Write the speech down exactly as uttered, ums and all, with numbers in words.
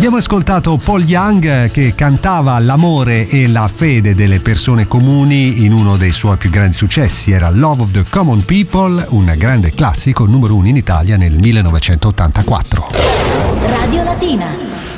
Abbiamo ascoltato Paul Young che cantava l'amore e la fede delle persone comuni in uno dei suoi più grandi successi, era Love of the Common People, un grande classico numero uno in Italia nel millenovecentottantaquattro. Radio Latina.